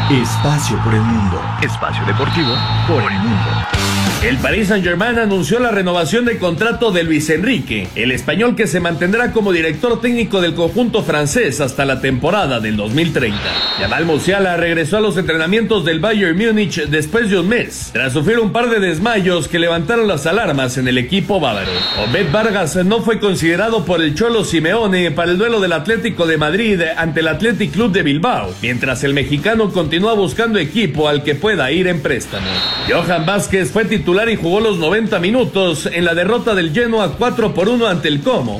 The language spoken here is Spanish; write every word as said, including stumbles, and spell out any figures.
Espacio por el mundo. Espacio deportivo Por el mundo. El Paris Saint-Germain anunció la renovación de contrato de Luis Enrique, el español que se mantendrá como director técnico del conjunto francés hasta la temporada del dos mil treinta. Yamal Musiala regresó a los entrenamientos del Bayern Múnich después de un mes, tras sufrir un par de desmayos que levantaron las alarmas en el equipo bávaro. Obed Vargas no fue considerado por el Cholo Simeone para el duelo del Atlético de Madrid ante el Athletic Club de Bilbao, mientras el mexicano continúa buscando equipo al que pueda ir en préstamo. Johan Vázquez fue titular y jugó los noventa minutos en la derrota del Genoa cuatro por uno ante el Como,